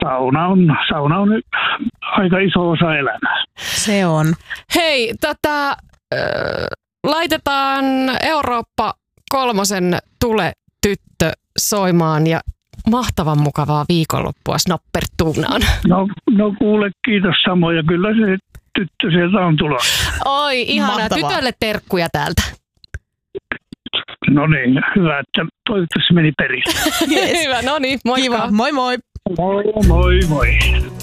Sauna on aika iso osa elämää. Se on. Hei, laitetaan Eurooppa 3 Tule tyttö soimaan ja mahtavan mukavaa viikonloppua snappertuunaan. No kuule, kiitos samoin. Kyllä se tyttö sieltä on tulossa. Oi, ihanaa. Mahtavaa. Tytölle terkkuja täältä. No niin, hyvä, että toivottavasti meni perille. Yes. Hyvä, no niin, moikka. Kiva, moi moi. Moi.